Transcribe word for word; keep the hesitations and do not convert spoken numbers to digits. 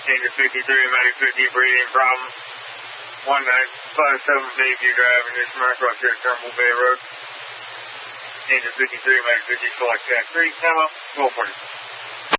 Danger fifty-three, Medic fifty, breathing problem. one nine five seven Bayview Drive, and this Mark Rock here at Turnbull Bay Road. Danger fifty-three, Medic fifty, select tax three, come up, go for it.